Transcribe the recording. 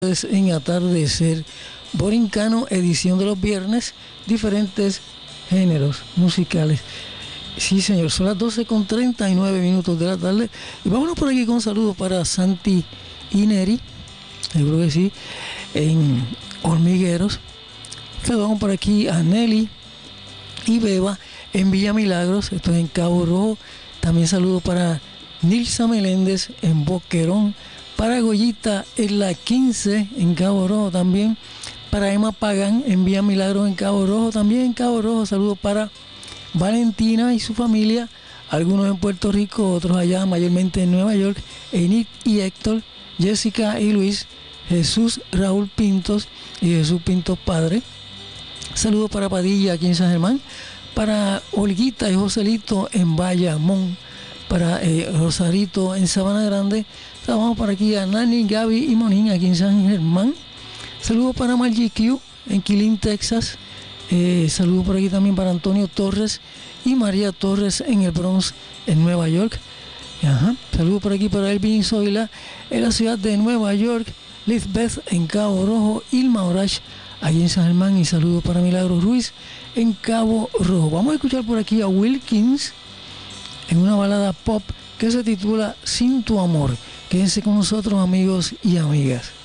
En Atardecer Borincano, edición de los viernes, diferentes géneros musicales. Sí, señor, son las 12:39 de la tarde. Y vámonos por aquí con un saludo para Santi y Neri, yo creo que sí, en Hormigueros. Saludamos por aquí a Nelly y Beba en Villa Milagros, esto es en Cabo Rojo. También saludo para Nilsa Meléndez en Boquerón, para Goyita en la 15 en Cabo Rojo también, para Emma Pagán en Villa Milagros en Cabo Rojo, también en Cabo Rojo. Saludos para Valentina y su familia, algunos en Puerto Rico, otros allá, mayormente en Nueva York, Enid y Héctor, Jessica y Luis, Jesús Raúl Pintos y Jesús Pintos Padre. Saludos para Padilla aquí en San Germán, para Olguita y Joselito en Bayamón, para Rosarito en Sabana Grande. Vamos por aquí a Nani, Gaby y Monín aquí en San Germán. Saludos para Margie Q en Killeen, Texas. Saludos por aquí también para Antonio Torres y María Torres en el Bronx, en Nueva York. Saludos por aquí para Elvin Zoila en la ciudad de Nueva York. Lizbeth en Cabo Rojo, Ilma Orach allí en San Germán, y saludos para Milagro Ruiz en Cabo Rojo. Vamos a escuchar por aquí a Wilkins en una balada pop que se titula Sin tu amor. Quédense con nosotros, amigos y amigas.